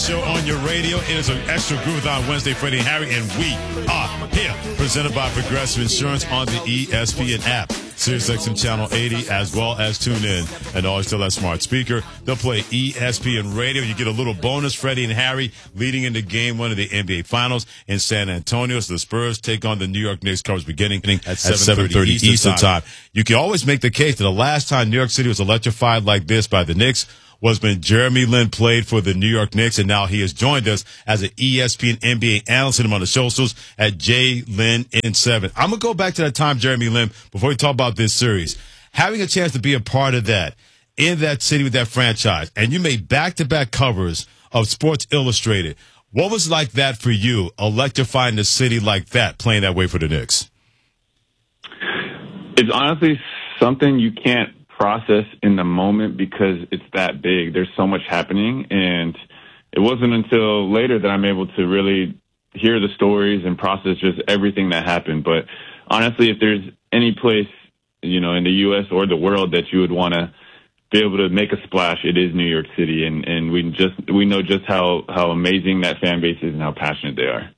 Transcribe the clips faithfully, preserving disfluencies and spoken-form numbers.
Show on your radio. It is an extra Groovathon Wednesday, Freddie and Harry, and we are here. Presented by Progressive Insurance on the E S P N app, SiriusXM Channel eighty, as well as tune in and always tell that smart speaker. They'll play E S P N Radio. You get a little bonus, Freddie and Harry, leading into Game One of the N B A Finals in San Antonio. So the Spurs take on the New York Knicks. Coverage beginning at seven thirty Eastern, Eastern time. time. You can always make the case that the last time New York City was electrified like this by the Knicks was when Jeremy Lin played for the New York Knicks, and now he has joined us as an E S P N N B A analyst. Him on the socials at J Lin N seven. I'm going to go back to that time, Jeremy Lin, before we talk about this series. Having a chance to be a part of that, in that city with that franchise, and you made back-to-back covers of Sports Illustrated. What was like that for you, electrifying the city like that, playing that way for the Knicks? It's honestly something you can't process in the moment because it's that big. There's so much happening, and it wasn't until later that I'm able to really hear the stories and process just everything that happened. But honestly, if there's any place, you know, in the U S or the world that you would want to be able to make a splash, it is New York City, and and we just we know just how how amazing that fan base is and how passionate they are.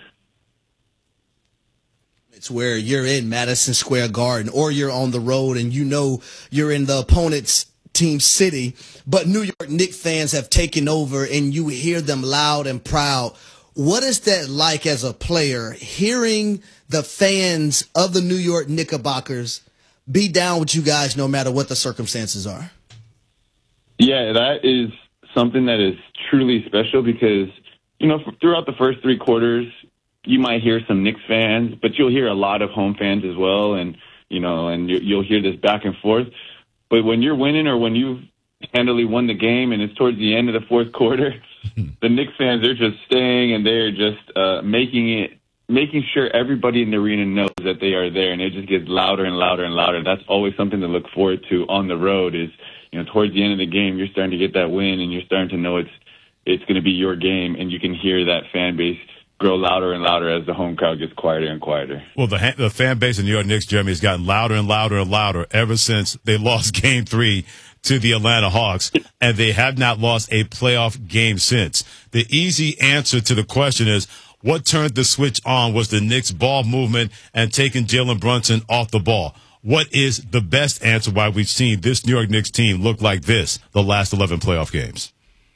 It's where you're in Madison Square Garden or you're on the road and you know you're in the opponent's team city, but New York Knicks fans have taken over and you hear them loud and proud. What is that like as a player, hearing the fans of the New York Knickerbockers be down with you guys no matter what the circumstances are? Yeah, that is something that is truly special because, you know, throughout the first three quarters, you might hear some Knicks fans, but you'll hear a lot of home fans as well, and you know, and you'll hear this back and forth. But when you're winning, or when you've handily won the game, and it's towards the end of the fourth quarter, the Knicks fans are just staying and they're just uh, making it, making sure everybody in the arena knows that they are there, and it just gets louder and louder and louder. That's always something to look forward to on the road. Is you know, towards the end of the game, you're starting to get that win, and you're starting to know it's it's going to be your game, and you can hear that fan base grow louder and louder as the home crowd gets quieter and quieter. Well, the the fan base of New York Knicks, Jeremy, has gotten louder and louder and louder ever since they lost Game Three to the Atlanta Hawks, and they have not lost a playoff game since. The easy answer to the question is, what turned the switch on was the Knicks' ball movement and taking Jalen Brunson off the ball. What is the best answer why we've seen this New York Knicks team look like this the last eleven playoff games?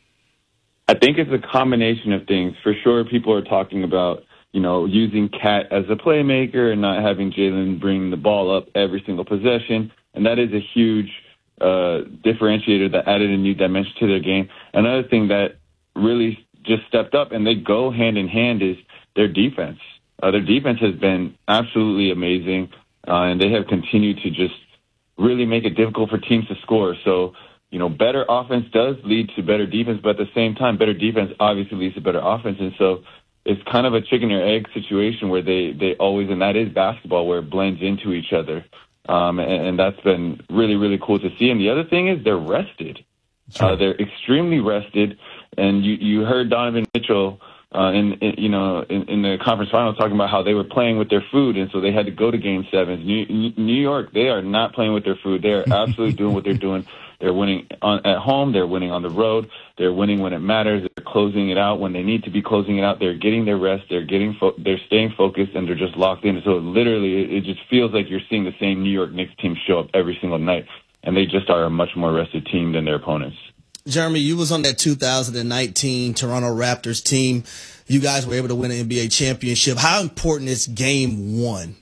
I think it's a combination of things. For sure, people are talking about, you know, using Cat as a playmaker and not having Jalen bring the ball up every single possession. And that is a huge uh, differentiator that added a new dimension to their game. Another thing that really just stepped up, and they go hand in hand, is their defense. Uh, their defense has been absolutely amazing, uh, and they have continued to just really make it difficult for teams to score. So, you know, better offense does lead to better defense, but at the same time, better defense obviously leads to better offense. And so it's kind of a chicken or egg situation where they, they always, and that is basketball, where it blends into each other. Um, and, and that's been really, really cool to see. And the other thing is they're rested. Sure. Uh, they're extremely rested. And you, you heard Donovan Mitchell uh, in, in, you know, in, in the conference finals talking about how they were playing with their food, and so they had to go to game sevens. New, New York, they are not playing with their food. They are absolutely doing what they're doing. They're winning on, at home. They're winning on the road. They're winning when it matters. They're closing it out when they need to be closing it out. They're getting their rest. They're getting fo- they're staying focused, and they're just locked in. So literally, it, it just feels like you're seeing the same New York Knicks team show up every single night, and they just are a much more rested team than their opponents. Jeremy, you was on that two thousand nineteen Toronto Raptors team. You guys were able to win an N B A championship. How important is Game One?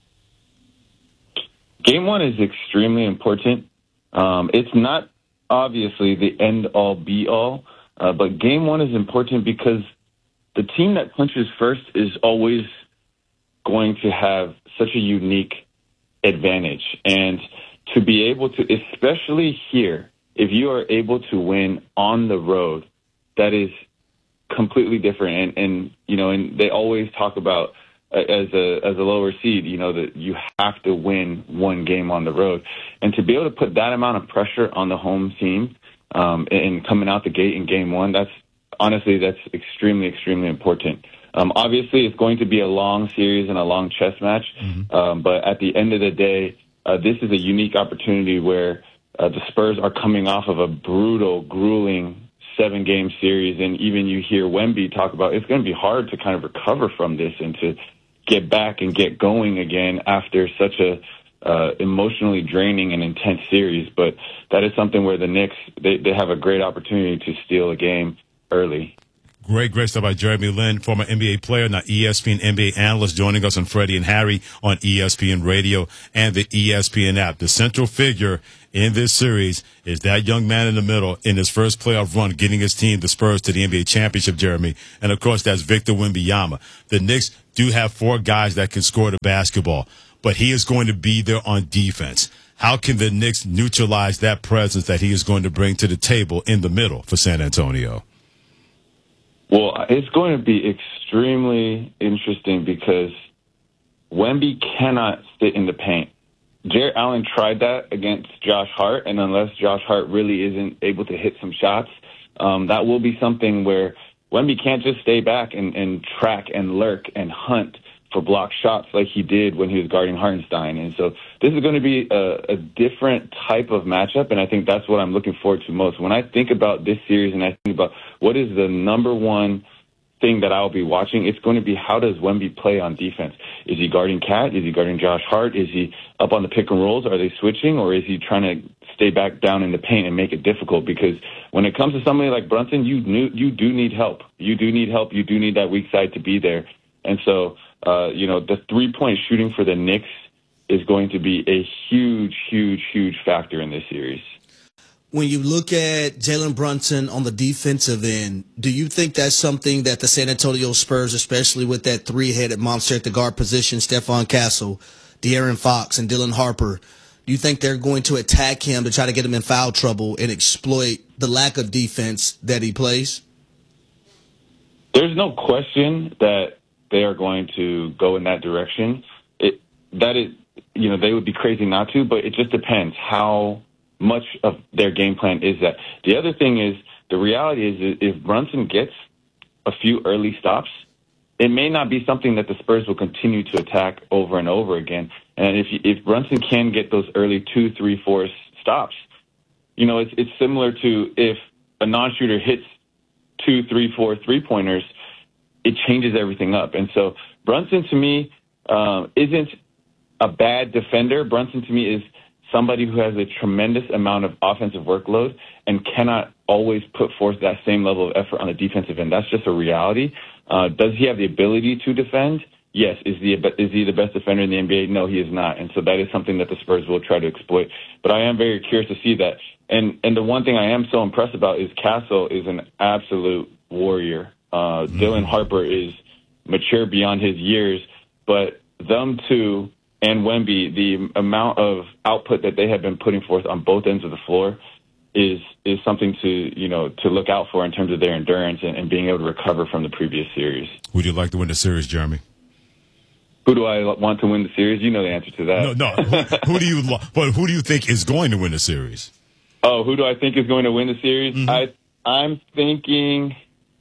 Game One is extremely important. Um, it's not obviously the end-all, be-all, uh, but Game One is important because the team that punches first is always going to have such a unique advantage. And to be able to, especially here, if you are able to win on the road, that is completely different. And, and you know, and they always talk about uh, as a as a lower seed, you know, that you have to win one game on the road. And to be able to put that amount of pressure on the home team um, and coming out the gate in game one, that's honestly, that's extremely, extremely important. Um, obviously, it's going to be a long series and a long chess match. Mm-hmm. Um, but at the end of the day, uh, this is a unique opportunity where Uh, the Spurs are coming off of a brutal, grueling seven-game series, and even you hear Wemby talk about it's going to be hard to kind of recover from this and to get back and get going again after such a uh, emotionally draining and intense series. But that is something where the Knicks, they, they have a great opportunity to steal a game early. Great, great stuff by Jeremy Lin, former N B A player, now E S P N N B A analyst, joining us on Freddie and Harry on E S P N Radio and the E S P N app. The central figure in this series is that young man in the middle in his first playoff run, getting his team, the Spurs, to the N B A championship, Jeremy. And, of course, that's Victor Wembanyama. The Knicks do have four guys that can score the basketball, but he is going to be there on defense. How can the Knicks neutralize that presence that he is going to bring to the table in the middle for San Antonio? Well, it's going to be extremely interesting because Wemby cannot sit in the paint. Jarrett Allen tried that against Josh Hart, and unless Josh Hart really isn't able to hit some shots, um, that will be something where Wemby can't just stay back and, and track and lurk and hunt for block shots like he did when he was guarding Hartenstein. And so this is going to be a, a different type of matchup, and I think that's what I'm looking forward to most. When I think about this series and I think about what is the number one thing that I'll be watching, it's going to be how does Wemby play on defense? Is he guarding Cat? Is he guarding Josh Hart? Is he up on the pick and rolls? Are they switching? Or is he trying to stay back down in the paint and make it difficult? Because when it comes to somebody like Brunson, you knew, you do need help. You do need help. You do need that weak side to be there. And so, uh, you know, the three-point shooting for the Knicks is going to be a huge, huge, huge factor in this series. When you look at Jalen Brunson on the defensive end, do you think that's something that the San Antonio Spurs, especially with that three-headed monster at the guard position, Stephon Castle, De'Aaron Fox, and Dylan Harper, do you think they're going to attack him to try to get him in foul trouble and exploit the lack of defense that he plays? There's no question that they are going to go in that direction. It that is, you know, they would be crazy not to, but it just depends how much of their game plan is that. The other thing is, the reality is, if Brunson gets a few early stops, it may not be something that the Spurs will continue to attack over and over again. And if if Brunson can get those early two, three, four stops, you know, it's it's similar to if a non-shooter hits two, three, four three-pointers, it changes everything up. And so Brunson, to me, uh, isn't a bad defender. Brunson, to me, is somebody who has a tremendous amount of offensive workload and cannot always put forth that same level of effort on the defensive end. That's just a reality. Uh, does he have the ability to defend? Yes. Is he, is he the best defender in the N B A? No, he is not. And so that is something that the Spurs will try to exploit. But I am very curious to see that. And and the one thing I am so impressed about is Castle is an absolute warrior. Uh, mm-hmm. Dylan Harper is mature beyond his years, but them two and Wemby, the amount of output that they have been putting forth on both ends of the floor is is something to, you know, to look out for in terms of their endurance and, and being able to recover from the previous series. Would you like to win the series, Jeremy? Who do I want to win the series? You know the answer to that. No, no. who, who do you? But who do you think is going to win the series? Oh, who do I think is going to win the series? Mm-hmm. I I'm thinking.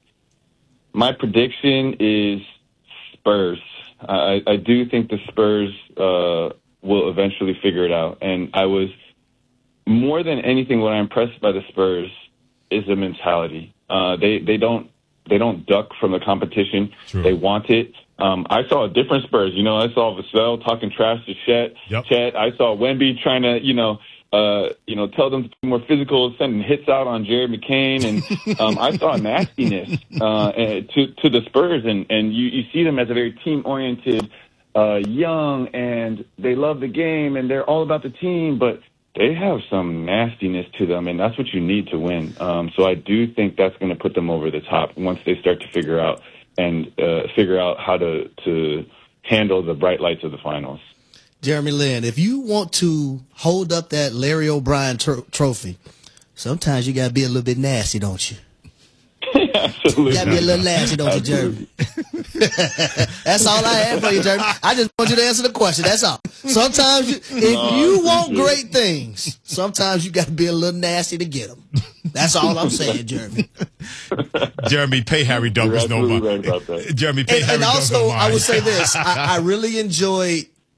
My prediction is Spurs. I, I do think the Spurs uh, will eventually figure it out. And I was, more than anything, what I'm impressed by the Spurs is the mentality. Uh, they they don't they don't duck from the competition. True. They want it. Um, I saw a different Spurs. You know, I saw Vassell talking trash to Chet. Yep. Chet. I saw Wemby trying to, you know, Uh, you know, tell them to be more physical, sending hits out on Jared McCain, and um, I saw nastiness uh, to to the Spurs, and and you, you see them as a very team oriented, uh, young, and they love the game, and they're all about the team, but they have some nastiness to them, and that's what you need to win. Um, so I do think that's going to put them over the top once they start to figure out and uh, figure out how to to handle the bright lights of the finals. Jeremy Lin, if you want to hold up that Larry O'Brien tro- trophy, sometimes you got to be a little bit nasty, don't you? Absolutely. You got to be a little nasty, don't you, Jeremy? That's all I have for you, Jeremy. I just want you to answer the question. That's all. Sometimes, you, if no, you want great things, sometimes you got to be a little nasty to get them. That's all I'm saying, Jeremy. Jeremy, pay Harry Douglas no mind. Right about that. Jeremy, pay and, Harry and also, Douglas no mind. I would say this. I, I really enjoyed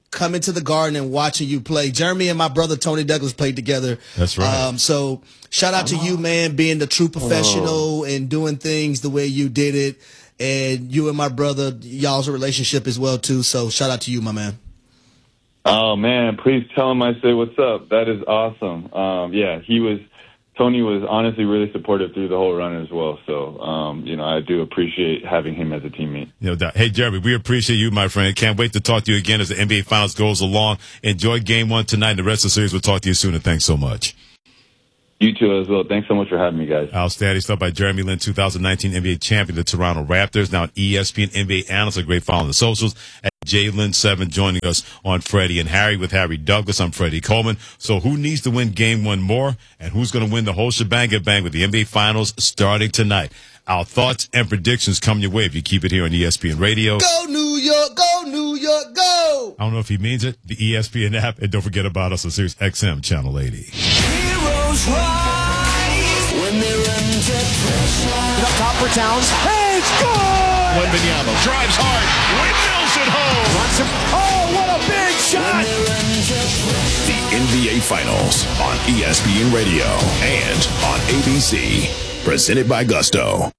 coming to the Garden and watching you play. Jeremy and my brother Tony Douglas played together. That's right. Um, so shout out to you, man, being the true professional and doing things the way you did it. And you and my brother, y'all's a relationship as well, too. So shout out to you, my man. Oh, man, please tell him I say what's up. That is awesome. Um, yeah, he was, Tony was honestly really supportive through the whole run as well. So, um, you know, I do appreciate having him as a teammate. You know, hey, Jeremy, we appreciate you, my friend. Can't wait to talk to you again as the N B A Finals goes along. Enjoy game one tonight. The rest of the series, we'll talk to you soon, and thanks so much. You too as well. Thanks so much for having me, guys. Outstanding stuff by Jeremy Lin, two thousand nineteen N B A champion, the Toronto Raptors. Now an E S P N N B A analyst, a great follow on the socials. At J Lin seven joining us on Freddie and Harry with Harry Douglas. I'm Freddie Coleman. So who needs to win game one more? And who's going to win the whole shebang and bang with the N B A Finals starting tonight? Our thoughts and predictions come your way if you keep it here on E S P N Radio. Go New York, go New York, go! I don't know if he means it. The E S P N app. And don't forget about us on Sirius X M Channel eighty. Heroes rise when they're under pressure. Up top for Towns. Hey, it's good! Wembanyama drives hard. Windmills at home. Runs him. Oh, what a big shot! The N B A Finals on E S P N Radio and on A B C. Presented by Gusto.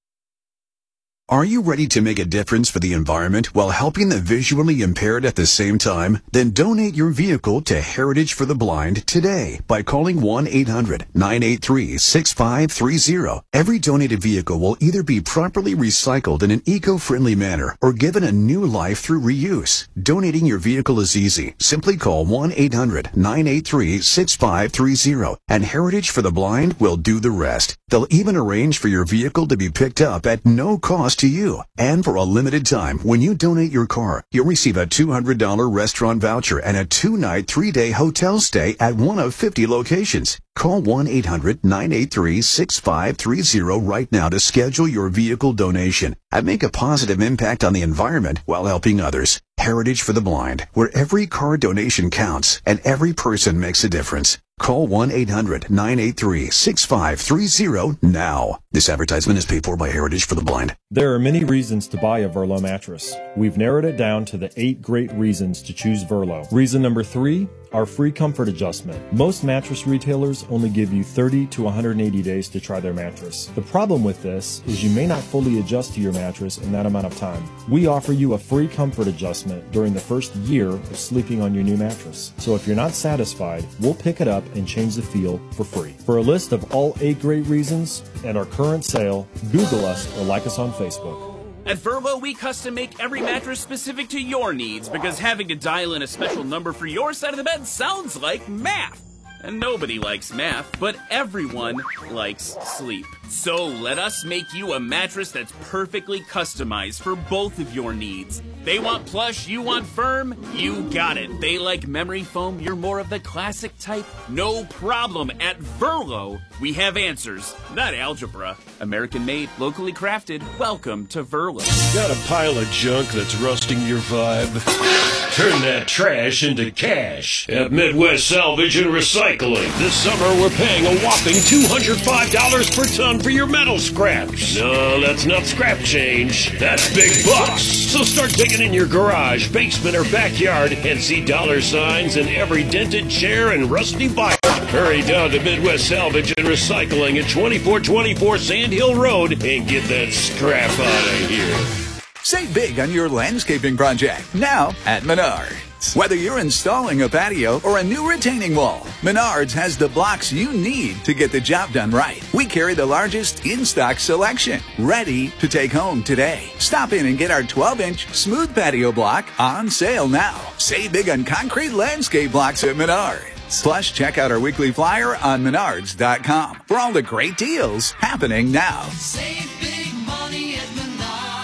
Are you ready to make a difference for the environment while helping the visually impaired at the same time? Then donate your vehicle to Heritage for the Blind today by calling one eight hundred nine eight three six five three zero. Every donated vehicle will either be properly recycled in an eco-friendly manner or given a new life through reuse. Donating your vehicle is easy. Simply call one eight hundred nine eight three six five three zero and Heritage for the Blind will do the rest. They'll even arrange for your vehicle to be picked up at no cost to you. And for a limited time, when you donate your car, you'll receive a two hundred dollars restaurant voucher and a two-night, three-day hotel stay at one of fifty locations. Call one eight hundred nine eight three six five three zero right now to schedule your vehicle donation and make a positive impact on the environment while helping others. Heritage for the Blind, where every car donation counts and every person makes a difference. Call one eight hundred nine eight three six five three zero now. This advertisement is paid for by Heritage for the Blind. There are many reasons to buy a Verlo mattress. We've narrowed it down to the eight great reasons to choose Verlo. Reason number three, our free comfort adjustment. Most mattress retailers only give you thirty to one hundred eighty days to try their mattress. The problem with this is you may not fully adjust to your mattress in that amount of time. We offer you a free comfort adjustment during the first year of sleeping on your new mattress. So if you're not satisfied, we'll pick it up and change the feel for free. For a list of all eight great reasons and our current sale, Google us or like us on Facebook. At Verlo, we custom make every mattress specific to your needs because having to dial in a special number for your side of the bed sounds like math. And nobody likes math, but everyone likes sleep. So let us make you a mattress that's perfectly customized for both of your needs. They want plush, you want firm, you got it. They like memory foam, you're more of the classic type. No problem. At Verlo, we have answers, not algebra. American made, locally crafted. Welcome to Verlo. Got a pile of junk that's rusting your vibe? Turn that trash into cash at Midwest Salvage and Recycling. This summer, we're paying a whopping two hundred five dollars per ton for your metal scraps. No, that's not scrap change. That's big bucks. So start digging in your garage, basement, or backyard and see dollar signs in every dented chair and rusty bike. Hurry down to Midwest Salvage and Recycling at twenty-four twenty-four Sand Hill Road and get that scrap out of here. Save big on your landscaping project now at Menards. Whether you're installing a patio or a new retaining wall, Menards has the blocks you need to get the job done right. We carry the largest in-stock selection, ready to take home today. Stop in and get our twelve inch smooth patio block on sale now. Save big on concrete landscape blocks at Menards. Plus, check out our weekly flyer on menards dot com for all the great deals happening now. Save big money at Menards.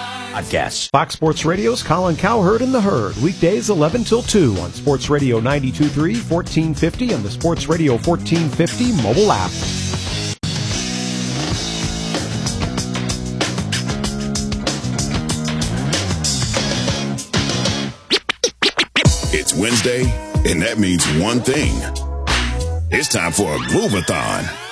Guess. Fox Sports Radio's Colin Cowherd and the Herd, weekdays eleven till two on Sports Radio ninety-two point three, fourteen fifty, and the Sports Radio fourteen fifty mobile app. It's Wednesday, and that means one thing. It's time for a Groovathon.